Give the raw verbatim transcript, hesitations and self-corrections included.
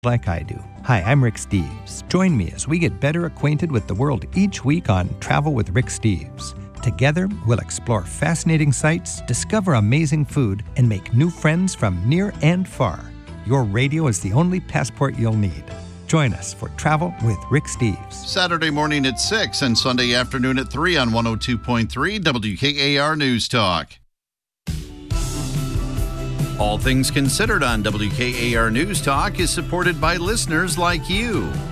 like I do. Hi, I'm Rick Steves. Join me as we get better acquainted with the world each week on Travel with Rick Steves. Together, we'll explore fascinating sights, discover amazing food, and make new friends from near and far. Your radio is the only passport you'll need. Join us for Travel with Rick Steves. Saturday morning at six and Sunday afternoon at three on one oh two point three W K A R News Talk. All Things Considered on W K A R News Talk is supported by listeners like you.